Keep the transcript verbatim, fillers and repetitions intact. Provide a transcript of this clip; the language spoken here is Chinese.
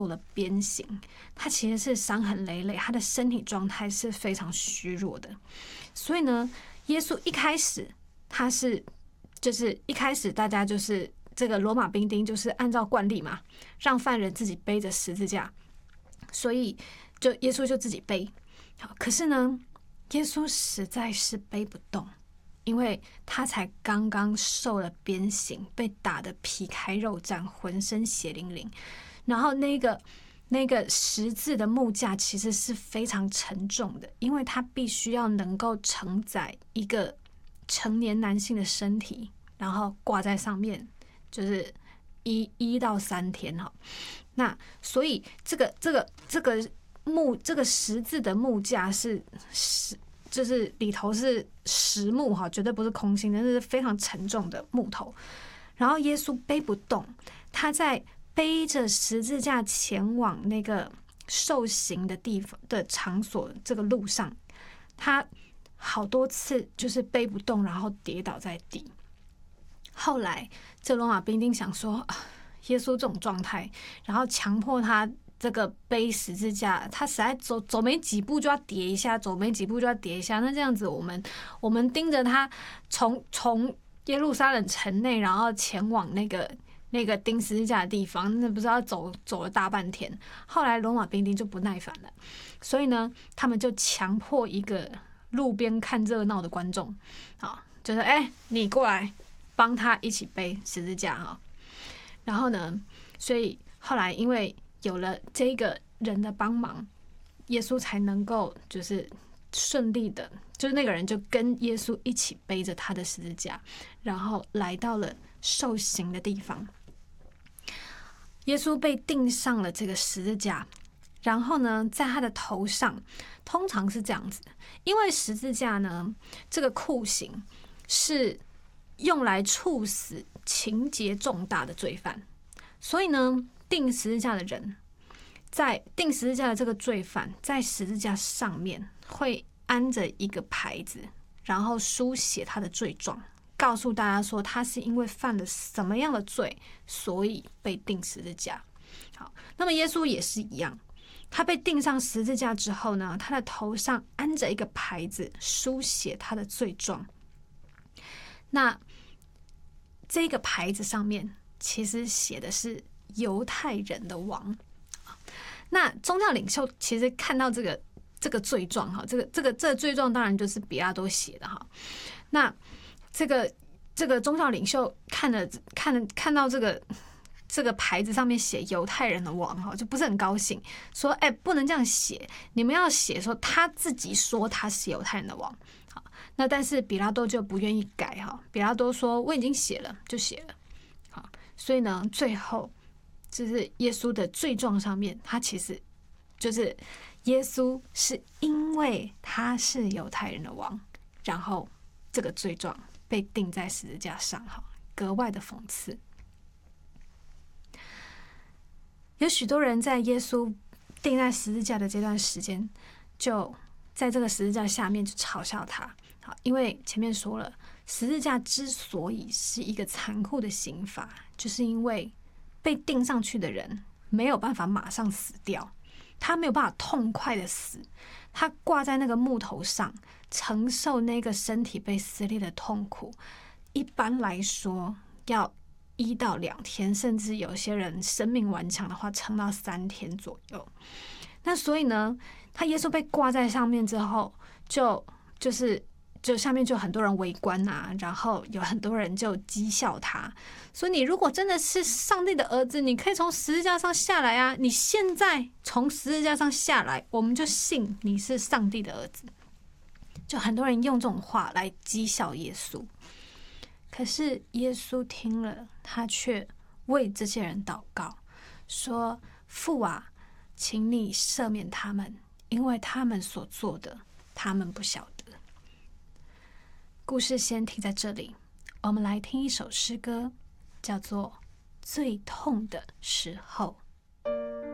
了鞭刑，他其实是伤痕累累，他的身体状态是非常虚弱的。所以呢，耶稣一开始他是就是一开始大家就是这个罗马兵丁就是按照惯例嘛，让犯人自己背着十字架，所以就耶稣就自己背。好，可是呢，耶稣实在是背不动，因为他才刚刚受了鞭刑，被打得皮开肉绽，浑身血淋淋。然后那个那个十字的木架其实是非常沉重的，因为它必须要能够承载一个成年男性的身体，然后挂在上面，就是一一到三天哈。那所以这个这个这个木这个十字的木架是实，就是里头是实木哈，绝对不是空心的，是非常沉重的木头。然后耶稣背不动，他在背着十字架前往那个受刑的地方的场所，这个路上，他好多次就是背不动，然后跌倒在地。后来这罗马兵丁想说，啊，耶稣这种状态，然后强迫他这个背十字架，他实在走走没几步就要跌一下，走没几步就要跌一下。那这样子，我们我们盯着他从从耶路撒冷城内，然后前往那个。那个钉十字架的地方，那不是要走走了大半天。后来罗马兵丁就不耐烦了，所以呢，他们就强迫一个路边看热闹的观众，啊，就是哎、欸，你过来帮他一起背十字架哈。然后呢，所以后来因为有了这个人的帮忙，耶稣才能够就是顺利的，就是那个人就跟耶稣一起背着他的十字架，然后来到了受刑的地方。耶稣被钉上了这个十字架，然后呢，在他的头上，通常是这样子，因为十字架呢，这个酷刑是用来处死情节重大的罪犯，所以呢，钉十字架的人，在钉十字架的这个罪犯，在十字架上面会安着一个牌子，然后书写他的罪状。告诉大家说他是因为犯了什么样的罪，所以被钉十字架。好，那么耶稣也是一样，他被钉上十字架之后呢，他的头上安着一个牌子，书写他的罪状。那这个牌子上面其实写的是犹太人的王。那宗教领袖其实看到这个这个罪状哈，这个这个这个罪状当然就是比拉多写的哈。那这个这个宗教领袖看了看了看到这个这个牌子上面写犹太人的王哈，就不是很高兴，说哎、欸，不能这样写，你们要写说他自己说他是犹太人的王。好，那但是比拉多就不愿意改哈，比拉多说我已经写了就写了。好，所以呢，最后就是耶稣的罪状上面，他其实就是耶稣是因为他是犹太人的王，然后这个罪状被钉在十字架上，格外的讽刺。有许多人在耶稣钉在十字架的这段时间，就在这个十字架下面就嘲笑他。好，因为前面说了，十字架之所以是一个残酷的刑罚，就是因为被钉上去的人没有办法马上死掉，他没有办法痛快的死，他挂在那个木头上，承受那个身体被撕裂的痛苦，一般来说要一到两天，甚至有些人生命顽强的话，撑到三天左右。那所以呢，他耶稣被挂在上面之后，就就是就下面就很多人围观啊，然后有很多人就讥笑他，说你如果真的是上帝的儿子，你可以从十字架上下来啊！你现在从十字架上下来，我们就信你是上帝的儿子。就很多人用这种话来讥笑耶稣，可是耶稣听了，他却为这些人祷告，说：“父啊，请你赦免他们，因为他们所做的，他们不晓得。”故事先停在这里，我们来听一首诗歌，叫做《最痛的时候》。